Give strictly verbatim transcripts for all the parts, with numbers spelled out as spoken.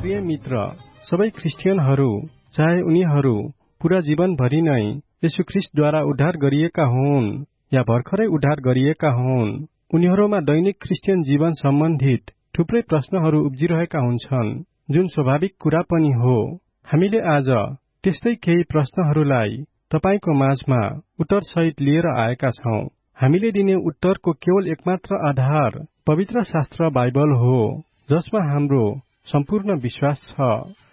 प्रिय मित्र, सबै क्रिस्चियनहरू चाहे उनीहरू पूरा जीवनभरि नै येशू ख्रीष्टद्वारा उद्धार गरिएका हुन् या भर्खरै उद्धार गरिएका हुन्, उनीहरूमा दैनिक क्रिस्चियन जीवन सम्बन्धित थुप्रै प्रश्नहरू उब्जिरहेका हुन्छन्, जुन स्वाभाविक कुरा पनि हो। हामीले आज त्यस्तै केही प्रश्नहरूलाई तपाईको माझमा उत्तरसहित लिएर आएका छौं। हामीले दिने उत्तरको केवल एकमात्र आधार पवित्र शास्त्र बाइबल हो, जसमा हाम्रो सम्पूर्ण विश्वास छ।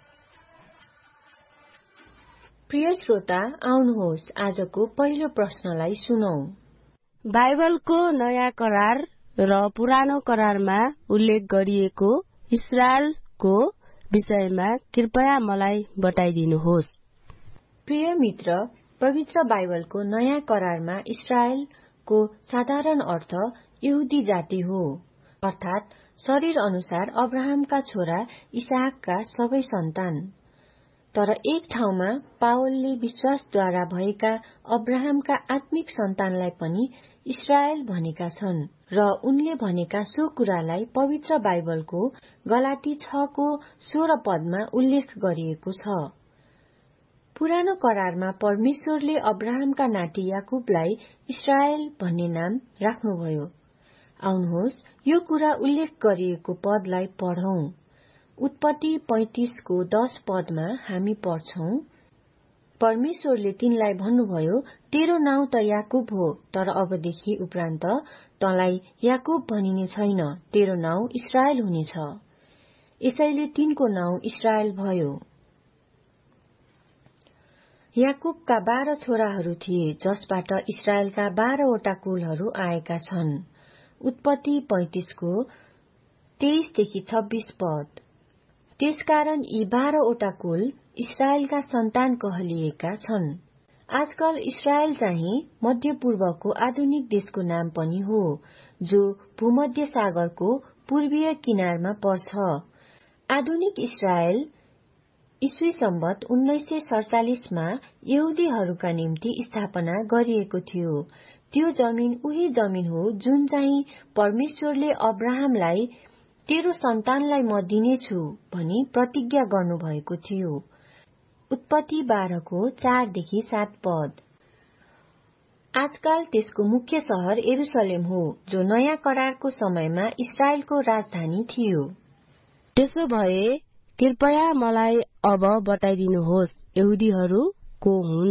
प्रिय श्रोता, आउनुहोस् आजको पहिलो प्रश्नलाई सुनौं। बाइबलको नयाँ करार र पुरानो करारमा उल्लेख गरिएको इस्राएलको विषयमा कृपया मलाई बताइदिनुहोस्। प्रिय मित्र, पवित्र बाइबलको नयाँ करारमा इस्राएलको साधारण अर्थ यहुदी जाति हो, अर्थात शरीर अनुसार अब्राहमका छोरा इसाकका सबै सन्तान। तर एक ठाउँमा पावलले विश्वासद्वारा भएका अब्राहमका आत्मिक सन्तानलाई पनि इस्राएल भनेका छन् र उनले भनेका सो कुरालाई पवित्र बाइबलको गलाती छको सोह्र पदमा उल्लेख गरिएको छ। पुरानो करारमा परमेश्वरले अब्राहमका नाति याकुबलाई इस्राएल भन्ने नाम राख्नुभयो। आउनुहोस् यो कुरा उल्लेख गरिएको पदलाई पढौं। उत्पत्ति पैंतिसको दश पदमा हामी पढ्छौं, परमेश्वरले तिनलाई भन्नुभयो, तेरो नाउँ त याकुब हो, तर अबदेखि उपरान्त तँलाई याकुब भनिने छैन, तेरो नाउँ इस्राएल हुनेछ। यसैले तिनको नाउँ इस्राएल भयो। याकुबका बाह्र छोराहरू थिए, जसबाट इस्राएलका बाह्रवटा कुलहरू आएका छन्। उत्पत्ति पैंतिसको तेइसदेखि छब्बीस पद। त्यसकारण यी बाह्रवटा कुल इस्राएलका सन्तान कहलिएका छन्। आजकल इस्राएल चाहिँ मध्यपूर्वको आधुनिक देशको नाम पनि हो, जो भूमध्य सागरको पूर्वीय किनारमा पर्छ। आधुनिक इस्राएल ईस्वी सम्वत उन्नाइस सय सडचालिसमा यहुदीहरूका निम्ति स्थापना गरिएको थियो। त्यो जमिन उही जमिन हो जुन चाहिँ परमेश्वरले अब्राहमलाई तेरो सन्तानलाई म दिनेछु भनी प्रतिज्ञा गर्नुभएको थियो। उत्पत्ति बाह्रको चारदेखि सात पद। आजकाल त्यसको मुख्य शहर यरुसलेम हो, जो नयाँ करारको समयमा इस्राएलको राजधानी थियो। त्यसो भए कृपया मलाई अब बताइदिनुहोस्, यहुदीहरू को हुन्?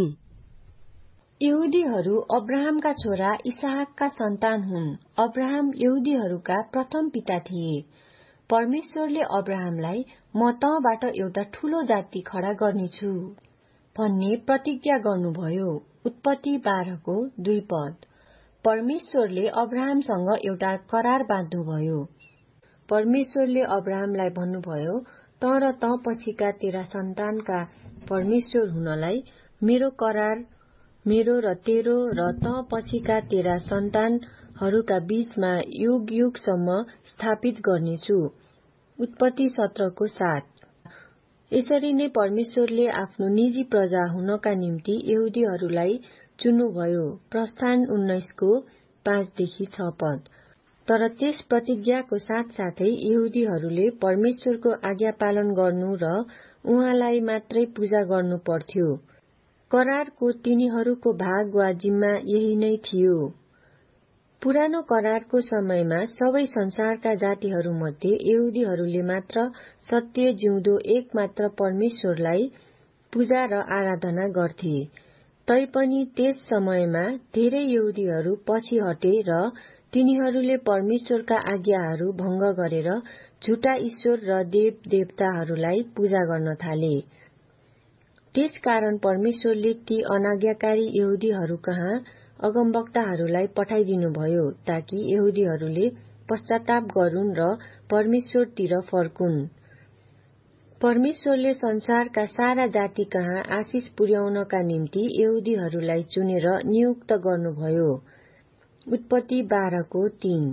यहुदीहरू अब्राहमका छोरा इसाहकका सन्तान हुन्। अब्राहम यहुदीहरूका प्रथम पिता थिए। परमेश्वरले अब्राहमलाई म तँबाट एउटा ठूलो जाति खडा गर्नेछु भन्ने प्रतिज्ञा गर्नुभयो। उत्पत्ति बाह्रको दुई पद। परमेश्वरले अब्राहमसँग एउटा करार बाँध्नुभयो। परमेश्वरले अब्राहमलाई भन्नुभयो, तँ र तँ पछिका तेरा सन्तानका परमेश्वर हुनलाई मेरो करार मेरो र तेरो र तँ पछिका तेरा सन्तानहरूका बीचमा युग युगसम्म स्थापित गर्नेछु। उत्पत्ति सत्रको सात। यसरी नै परमेश्वरले आफ्नो निजी प्रजा हुनका निम्ति यहुदीहरूलाई चुन्नुभयो। प्रस्थान उन्नाइसको पाँचदेखि छ पद। तर त्यस प्रतिज्ञाको साथसाथै यहुदीहरूले परमेश्वरको आज्ञा पालन गर्नु र उहाँलाई मात्रै पूजा गर्नु पर्थ्यो। करारको तिनीहरूको भाग वा जिम्मा यही नै थियो। पुरानो करारको समयमा सबै संसारका जातिहरूमध्ये यहुदीहरूले मात्र सत्य जिउँदो एकमात्र परमेश्वरलाई पूजा र आराधना गर्थे। तैपनि त्यस समयमा धेरै यहुदीहरू पछि हटे र तिनीहरूले परमेश्वरका आज्ञाहरू भंग गरेर झुटा ईश्वर र देव देवताहरूलाई पूजा गर्न थाले। त्यसकारण परमेश्वरले ती अनाज्ञाकारी यहुदीहरू कहाँ अगमवक्ताहरूलाई पठाइदिनुभयो, ताकि यहुदीहरूले पश्चाताप गरून् र परमेश्वरतिर फर्कुन्। परमेश्वरले संसारका सारा जाति कहाँ आशिष पुर्याउनका निम्ति यहुदीहरूलाई चुनेर नियुक्त गर्नुभयो। उत्पत्ति बाह्रको तीन।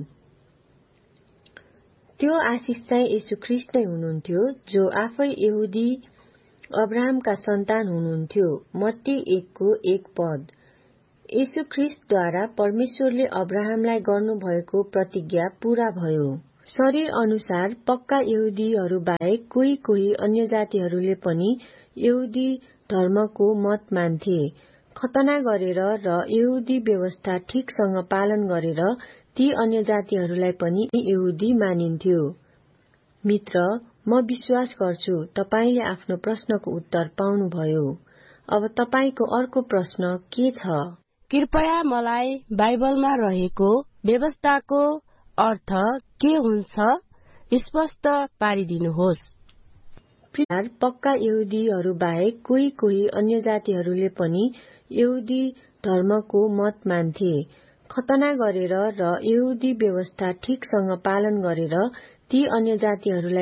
त्यो आशिष चाहिँ येशू ख्रीष्ट नै हुनुहुन्थ्यो, जो आफै यहुदी अब्राहमका सन्तान हुनुहुन्थ्यो। मत्ती एकको एक पद। येशू ख्रीष्टद्वारा परमेश्वरले अब्राहमलाई गर्नुभएको प्रतिज्ञा पूरा भयो। शरीर अनुसार पक्का यहुदीहरू बाहेक कोही कोही अन्य जातिहरूले पनि यहुदी धर्मको मत मान्थे। खतना गरेर र यहुदी व्यवस्था ठिकसँग पालन गरेर ती अन्य जातिहरूलाई पनि यहुदी मानिन्थ्यो। मित्र, म विश्वास गर्छु तपाईले आफ्नो प्रश्नको उत्तर पाउनुभयो। अब तपाईको अर्को प्रश्न के छ? कृपया मलाई बाइबलमा रहेको व्यवस्थाको अर्थ के हुन्छ स्पष्ट पारिदिनुहोस्। पक्का यहुदीहरू बाहेक कोही कोही अन्य जातिहरूले पनि यहुदी धर्मको मत मान्थे। खतना गरेर र यहुदी व्यवस्था ठिकसँग पालन गरेर ती अन्य जातिहरूलाई